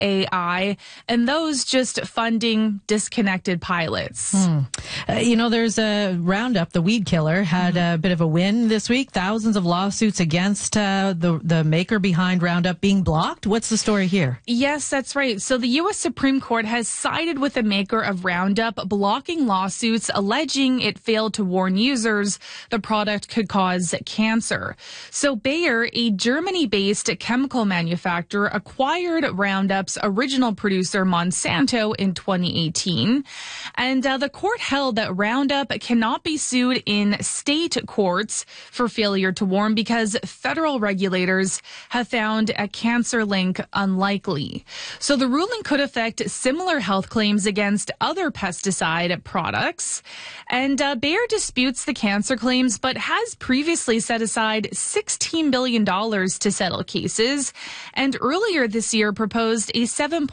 AI, and those just funding disconnected pilots. There's a Roundup, the weed killer, had a bit of a win this week. Thousands of lawsuits against the maker behind Roundup being blocked. What's the story here? Yes, that's right. So the U.S. Supreme Court has sided with the maker of Roundup, blocking lawsuits alleging it failed to warn users the product could cause cancer. So Bayer, a Germany-based chemical manufacturer, acquired Roundup's original producer, Monsanto, in 2018. And the court held that Roundup cannot be sued in state courts for failure to warn because federal regulators have found a cancer link unlikely. So the ruling could affect similar health claims against other pesticide products. And Bayer disputes the cancer claims, but has previously set aside $16 billion to settle cases. And earlier this year proposed a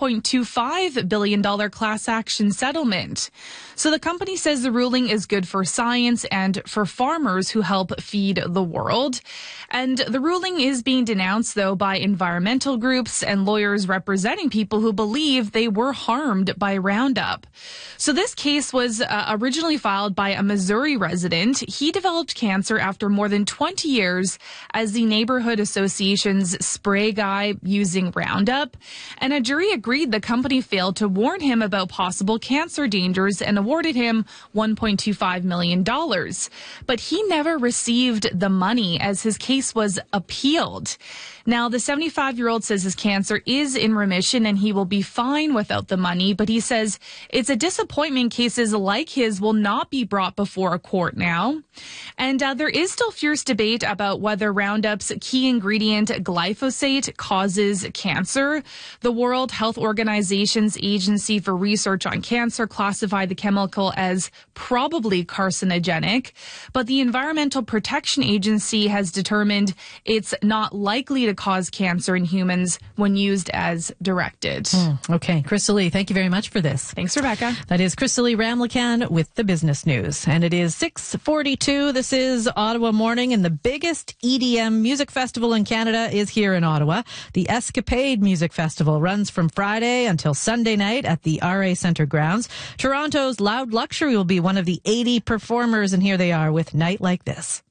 $7.25 billion class action settlement. So the company says the ruling is good for science and for farmers who help feed the world. And the ruling is being denounced, though, by environmental groups and lawyers representing people who believe they were harmed by Roundup. So this case was originally filed by a Missouri resident. He developed cancer after more than 20 years as the neighborhood association's spray guy using Roundup. And a jury agreed the company failed to warn him about possible cancer dangers and awarded him $1.25 million. But he never received the money as his case was appealed. Now, the 75-year-old says his cancer is in remission and he will be fine without the money, but he says it's a disappointment cases like his will not be brought before a court now. And there is still fierce debate about whether Roundup's key ingredient, glyphosate, causes cancer. The World Health Organization's Agency for Research on Cancer classified the chemical as probably carcinogenic, but the Environmental Protection Agency has determined it's not likely to cause cancer in humans when used as directed. Okay. Crystal Lee, thank you very much for this. Thanks, Rebecca. That is Crystal Lee Ramlakan with the business news. And it is 6:42. This is Ottawa Morning, and the biggest EDM music festival in Canada is here in Ottawa. The Escapade Music Festival runs from Friday until Sunday night at the RA Centre grounds. Toronto's Loud Luxury will be one of the 80 performers, and here they are with Night Like This.